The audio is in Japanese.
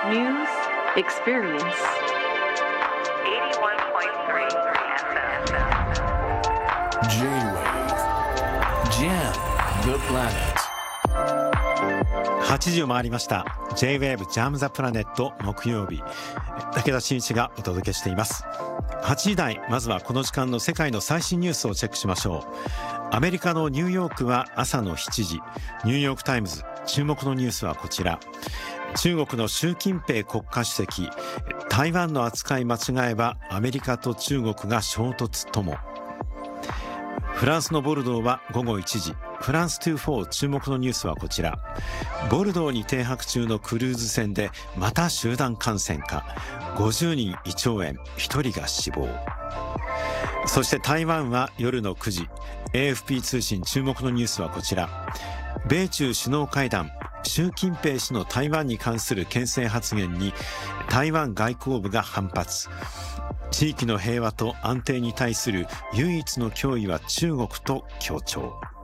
News Experience 81.3 FM. J-Wave Jam the Planet 8時を回りました。 J-Wave Jam the Planet 木曜日、武田真一がお届けしています。8時台、まずはこの時間の世界の最新ニュースをチェックしましょう。アメリカのニューヨークは朝の7時。ニューヨークタイムズ、注目のニュースはこちら。中国の習近平国家主席、台湾の扱い間違えばアメリカと中国が衝突とも。フランスのボルドーは午後1時。フランス24、注目のニュースはこちら。ボルドーに停泊中のクルーズ船でまた集団感染か。50人胃腸炎、1人が死亡。そして台湾は夜の9時。AFP 通信、注目のニュースはこちら。米中首脳会談、習近平氏の台湾に関する牽制発言に台湾外交部が反発。地域の平和と安定に対する唯一の脅威は中国と強調。